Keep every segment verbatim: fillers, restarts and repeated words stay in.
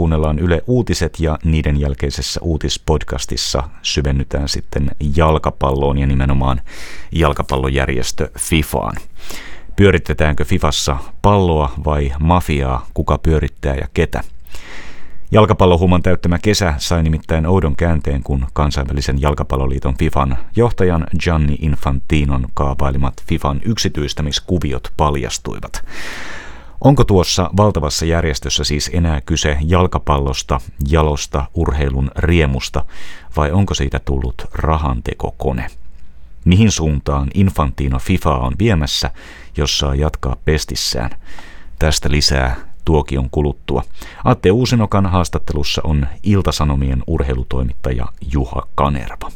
kuunnellaan Yle Uutiset ja niiden jälkeisessä uutispodcastissa syvennytään sitten jalkapalloon ja nimenomaan jalkapallojärjestö FIFAan. Pyöritetäänkö FIFassa palloa vai mafiaa, kuka pyörittää ja ketä? Jalkapallohuman täyttämä kesä sai nimittäin oudon käänteen, kun kansainvälisen jalkapalloliiton FIFAn johtajan Gianni Infantinon kaavailemat FIFAn yksityistämiskuviot paljastuivat. Onko tuossa valtavassa järjestössä siis enää kyse jalkapallosta, jalosta, urheilun riemusta, vai onko siitä tullut rahantekokone? Mihin suuntaan Infantino FIFA on viemässä, jos saa jatkaa pestissään? Tästä lisää tuokion kuluttua. Atte Uusinokan haastattelussa on Ilta-Sanomien urheilutoimittaja Juha Kanerva.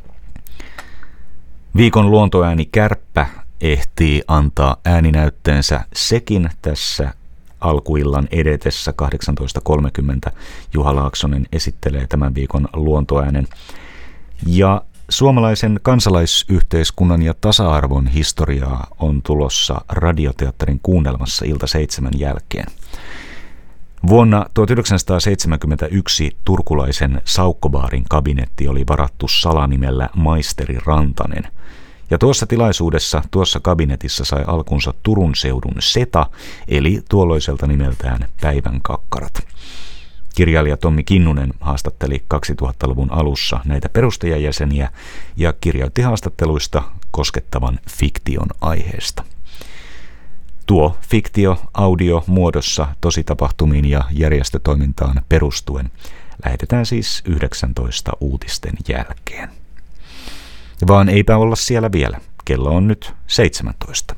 Viikon luontoääni Kärppä ehtii antaa ääninäytteensä sekin tässä alkuillan edetessä. kahdeksantoista kolmekymmentä Juha Laaksonen esittelee tämän viikon luontoäänen. Ja suomalaisen kansalaisyhteiskunnan ja tasa-arvon historiaa on tulossa Radioteatterin kuunnelmassa ilta seitsemän jälkeen. Vuonna tuhatyhdeksänsataaseitsemänkymmentäyksi turkulaisen Saukkobaarin kabinetti oli varattu salanimellä Maisteri Rantanen. Ja tuossa tilaisuudessa, tuossa kabinetissa sai alkunsa Turun seudun SETA, eli tuolloiselta nimeltään Päivän kakkarat. Kirjailija Tommi Kinnunen haastatteli kaksituhattaluvun alussa näitä perustajajäseniä ja kirjoitti haastatteluista koskettavan fiktion aiheesta. Tuo fiktio audio muodossa tositapahtumiin ja järjestötoimintaan perustuen lähetetään siis yhdeksäntoista uutisten jälkeen. Vaan eipä olla siellä vielä. Kello on nyt seitsemäntoista.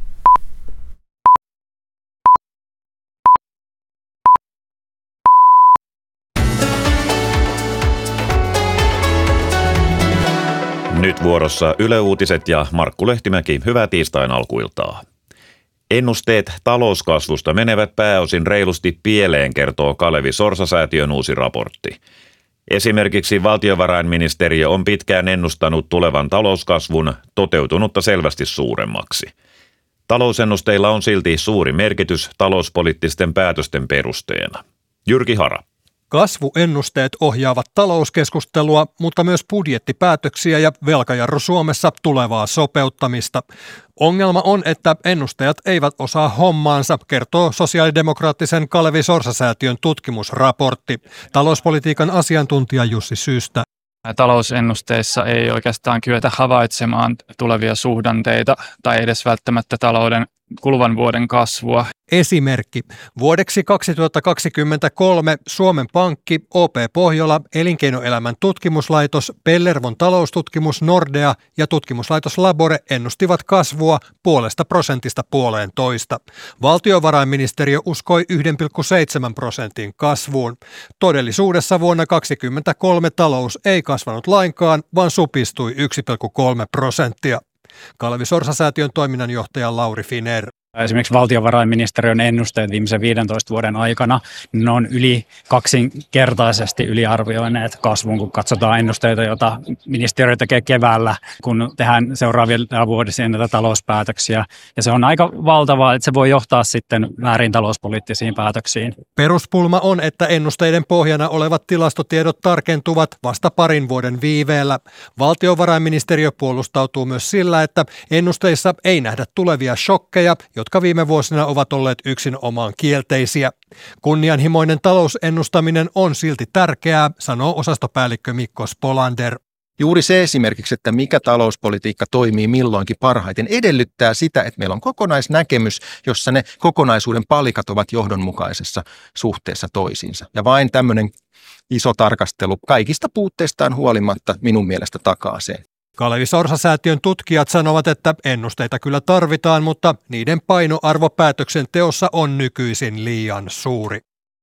Nyt vuorossa Yle Uutiset ja Markku Lehtimäki. Hyvää tiistain alkuiltaa. Ennusteet talouskasvusta menevät pääosin reilusti pieleen, kertoo Kalevi Sorsa-säätiön uusi raportti. Esimerkiksi valtiovarainministeriö on pitkään ennustanut tulevan talouskasvun toteutunutta selvästi suuremmaksi. Talousennusteilla on silti suuri merkitys talouspoliittisten päätösten perusteena. Jyrki Hara. Kasvuennusteet ohjaavat talouskeskustelua, mutta myös budjettipäätöksiä ja velkajarru Suomessa tulevaa sopeuttamista. Ongelma on, että ennustajat eivät osaa hommaansa, kertoo sosiaalidemokraattisen Kalevi Sorsa-säätiön tutkimusraportti. Talouspolitiikan asiantuntija Jussi Syystä. Talousennusteissa ei oikeastaan kyetä havaitsemaan tulevia suhdanteita tai edes välttämättä talouden kuluvan vuoden kasvua. Esimerkki. Vuodeksi kaksituhattakaksikymmentäkolme Suomen Pankki, O P Pohjola, Elinkeinoelämän tutkimuslaitos, Pellervon taloustutkimus Nordea ja tutkimuslaitos Labore ennustivat kasvua puolesta prosentista puoleen toista. Valtiovarainministeriö uskoi yksi pilkku seitsemän prosentin kasvuun. Todellisuudessa vuonna kaksituhattakaksikymmentäkolme talous ei kasvanut lainkaan, vaan supistui yksi pilkku kolme prosenttia. Kalevi Sorsa-säätiön toiminnanjohtaja Lauri Finer. Esimerkiksi valtiovarainministeriön ennusteet viimeisen viidentoista vuoden aikana, ne on yli kaksinkertaisesti yliarvioineet kasvun, kun katsotaan ennusteita, joita ministeriö tekee keväällä, kun tehdään seuraavia vuodisia näitä talouspäätöksiä. Ja se on aika valtavaa, että se voi johtaa sitten väärin talouspoliittisiin päätöksiin. Peruspulma on, että ennusteiden pohjana olevat tilastotiedot tarkentuvat vasta parin vuoden viiveellä. Valtiovarainministeriö puolustautuu myös sillä, että ennusteissa ei nähdä tulevia shokkeja, jotka viime vuosina ovat olleet yksin omaan kielteisiä. Kunnianhimoinen talousennustaminen on silti tärkeää, sanoo osastopäällikkö Mikko Spolander. Juuri se esimerkiksi, että mikä talouspolitiikka toimii milloinkin parhaiten, edellyttää sitä, että meillä on kokonaisnäkemys, jossa ne kokonaisuuden palikat ovat johdonmukaisessa suhteessa toisiinsa. Ja vain tämmöinen iso tarkastelu kaikista puutteistaan huolimatta minun mielestä takaa sen. Kalevi Sorsa-säätiön tutkijat sanovat, että ennusteita kyllä tarvitaan, mutta niiden painoarvo päätöksenteossa on nykyisin liian suuri.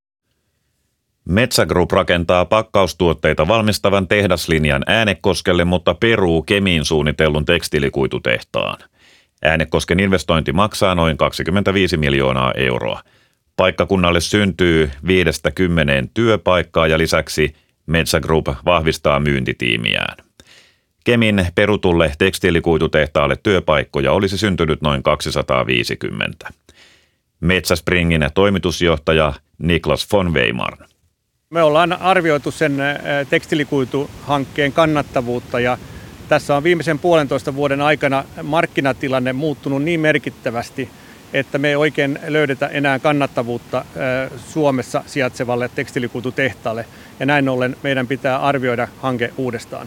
Metsä Group rakentaa pakkaustuotteita valmistavan tehdaslinjan Äänekoskelle, mutta peruu Kemiin suunnitellun tekstiilikuitutehtaan. Äänekosken investointi maksaa noin kaksikymmentäviisi miljoonaa euroa. Paikkakunnalle syntyy viidestä kymmeneen työpaikkaa ja lisäksi Metsä Group vahvistaa myyntitiimiään. Kemin perutulle tekstiilikuitutehtaalle työpaikkoja olisi syntynyt noin kaksisataaviisikymmentä. Metsäspringin toimitusjohtaja Niklas von Weimarn. Me ollaan arvioitu sen tekstiilikuituhankkeen kannattavuutta ja tässä on viimeisen puolentoista vuoden aikana markkinatilanne muuttunut niin merkittävästi, että me ei oikein löydetä enää kannattavuutta Suomessa sijaitsevalle tekstiilikuitutehtaalle ja näin ollen meidän pitää arvioida hanke uudestaan.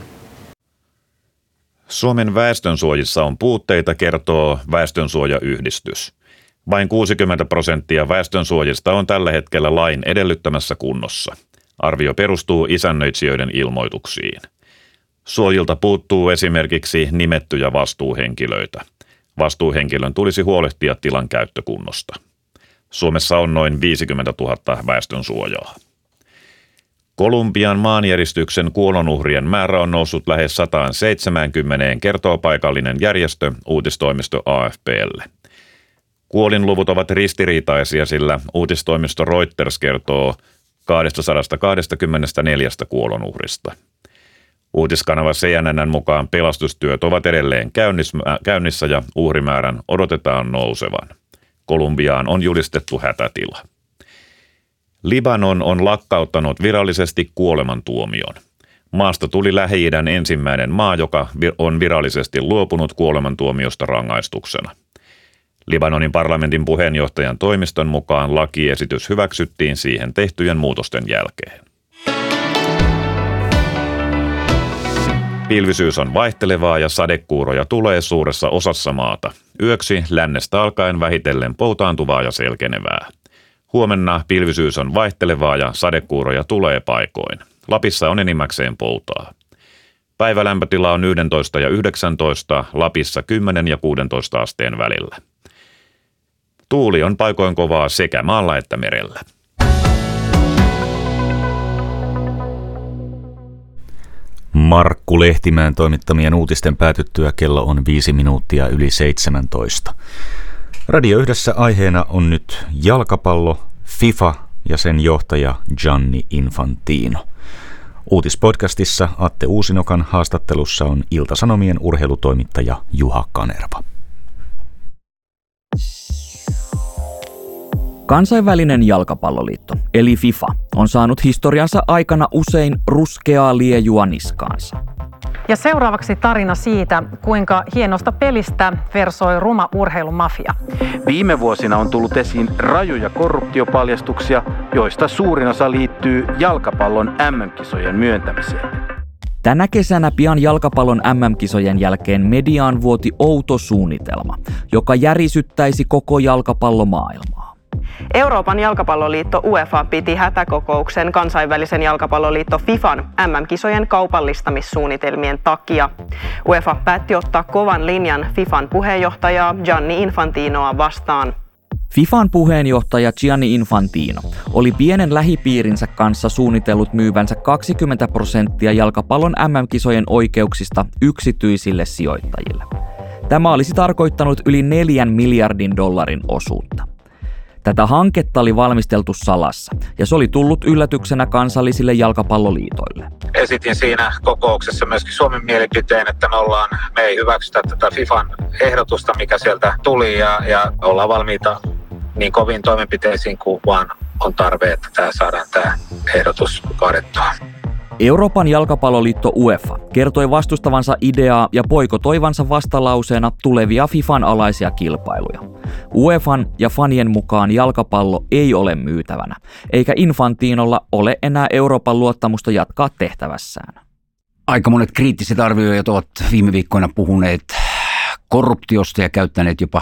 Suomen väestönsuojissa on puutteita, kertoo Väestönsuojayhdistys. Vain kuusikymmentä prosenttia väestönsuojista on tällä hetkellä lain edellyttämässä kunnossa. Arvio perustuu isännöitsijöiden ilmoituksiin. Suojilta puuttuu esimerkiksi nimettyjä vastuuhenkilöitä. Vastuuhenkilön tulisi huolehtia tilan käyttökunnosta. Suomessa on noin viisikymmentätuhatta väestönsuojaa. Kolumbian maanjäristyksen kuolonuhrien määrä on noussut lähes sata seitsemänkymmentä, kertoo paikallinen järjestö uutistoimisto A F P:lle. Kuolinluvut ovat ristiriitaisia, sillä uutistoimisto Reuters kertoo kaksisataakaksikymmentäneljä kuolonuhrista. Uutiskanava C N N:n mukaan pelastustyöt ovat edelleen käynnissä ja uhrimäärän odotetaan nousevan. Kolumbiaan on julistettu hätätila. Libanon on lakkauttanut virallisesti kuolemantuomion. Maasta tuli Lähi-idän ensimmäinen maa, joka on virallisesti luopunut kuolemantuomiosta rangaistuksena. Libanonin parlamentin puheenjohtajan toimiston mukaan lakiesitys hyväksyttiin siihen tehtyjen muutosten jälkeen. Pilvisyys on vaihtelevaa ja sadekuuroja tulee suuressa osassa maata. Yöksi lännestä alkaen vähitellen poutaantuvaa ja selkenevää. Huomenna pilvisyys on vaihtelevaa ja sadekuuroja tulee paikoin. Lapissa on enimmäkseen poutaa. Päivälämpötila on yksitoista ja yhdeksäntoista, Lapissa kymmenen ja kuusitoista asteen välillä. Tuuli on paikoin kovaa sekä maalla että merellä. Markku Lehtimäen toimittamien uutisten päätyttyä kello on viisi minuuttia yli seitsemäntoista. Radio Yhdessä aiheena on nyt jalkapallo, FIFA ja sen johtaja Gianni Infantino. Uutispodcastissa Atte Uusinokan haastattelussa on Ilta-Sanomien urheilutoimittaja Juha Kanerva. Kansainvälinen jalkapalloliitto, eli FIFA, on saanut historiansa aikana usein ruskeaa liejua niskaansa. Ja seuraavaksi tarina siitä, kuinka hienosta pelistä versoi ruma urheilumafia. Viime vuosina on tullut esiin rajuja korruptiopaljastuksia, joista suurin osa liittyy jalkapallon M M-kisojen myöntämiseen. Tänä kesänä pian jalkapallon M M-kisojen jälkeen mediaan vuoti outo suunnitelma, joka järisyttäisi koko jalkapallomaailmaa. Euroopan jalkapalloliitto UEFA piti hätäkokouksen kansainvälisen jalkapalloliitto FIFAn M M-kisojen kaupallistamissuunnitelmien takia. UEFA päätti ottaa kovan linjan FIFAn puheenjohtajaa Gianni Infantinoa vastaan. FIFAn puheenjohtaja Gianni Infantino oli pienen lähipiirinsä kanssa suunnitellut myyvänsä kaksikymmentä prosenttia jalkapallon M M-kisojen oikeuksista yksityisille sijoittajille. Tämä olisi tarkoittanut yli neljän miljardin dollarin osuutta. Tätä hanketta oli valmisteltu salassa, ja se oli tullut yllätyksenä kansallisille jalkapalloliitoille. Esitin siinä kokouksessa myöskin Suomen mielipiteen, että me, ollaan, me ei hyväksytä tätä FIFAn ehdotusta, mikä sieltä tuli, ja, ja ollaan valmiita niin koviin toimenpiteisiin kuin vaan on tarve, että tämä saadaan tämä ehdotus kaadettua. Euroopan jalkapalloliitto UEFA kertoi vastustavansa ideaa ja boikotoivansa vastalauseena tulevia FIFAn alaisia kilpailuja. UEFan ja fanien mukaan jalkapallo ei ole myytävänä, eikä Infantinolla ole enää Euroopan luottamusta jatkaa tehtävässään. Aika monet kriittiset arvioijat ovat viime viikkoina puhuneet korruptiosta ja käyttäneet jopa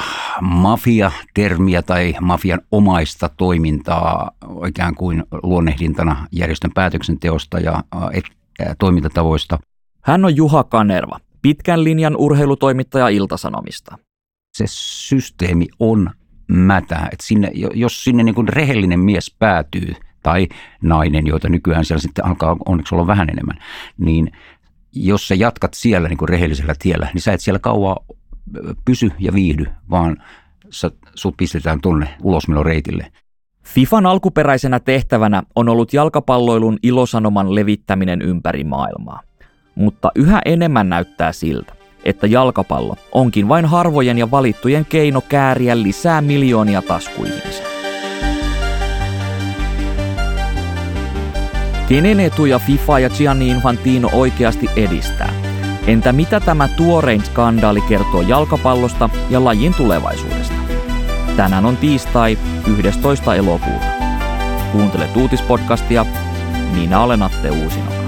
mafia-termiä tai mafian omaista toimintaa ikään kuin luonnehdintana järjestön päätöksenteosta ja toimintatavoista. Hän on Juha Kanerva, pitkän linjan urheilutoimittaja Ilta-Sanomista. Se systeemi on mätä, että sinne, jos sinne niin kuin rehellinen mies päätyy tai nainen, joita nykyään siellä sitten alkaa onneksi olla vähän enemmän, niin jos sä jatkat siellä niin kuin rehellisellä tiellä, niin sä et siellä kauan pysy ja viihdy, vaan sä, sut pistetään tuonne ulosmeloreitille. FIFAn alkuperäisenä tehtävänä on ollut jalkapalloilun ilosanoman levittäminen ympäri maailmaa. Mutta yhä enemmän näyttää siltä, että jalkapallo onkin vain harvojen ja valittujen keino kääriä lisää miljoonia taskuihinsa. Kenen etuja FIFA ja Gianni Infantino oikeasti edistää? Entä mitä tämä tuorein skandaali kertoo jalkapallosta ja lajin tulevaisuudesta? Tänään on tiistai yhdestoista elokuuta. Kuuntelet uutispodcastia. Minä olen Atte Uusinoka.